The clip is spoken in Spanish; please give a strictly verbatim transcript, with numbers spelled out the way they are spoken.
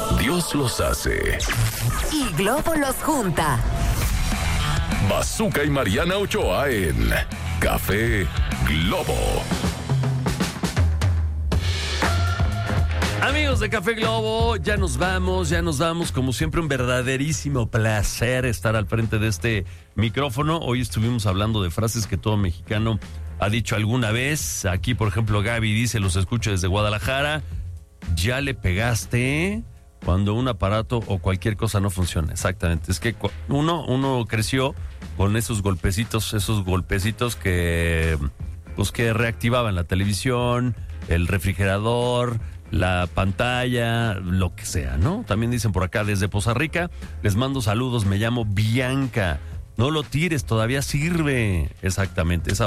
Dios los hace y Globo los junta. Bazooka y Mariana Ochoa en Café Globo. Amigos de Café Globo, ya nos vamos, ya nos vamos. Como siempre, un verdaderísimo placer estar al frente de este micrófono. Hoy estuvimos hablando de frases que todo mexicano ha dicho alguna vez. Aquí, por ejemplo, Gaby dice, los escucho desde Guadalajara. Ya le pegaste cuando un aparato o cualquier cosa no funciona. Exactamente. Es que uno, uno creció con esos golpecitos, esos golpecitos que, pues, que reactivaban la televisión, el refrigerador, la pantalla, lo que sea, ¿no? También dicen por acá desde Poza Rica, les mando saludos, me llamo Bianca. No lo tires, todavía sirve. Exactamente, esa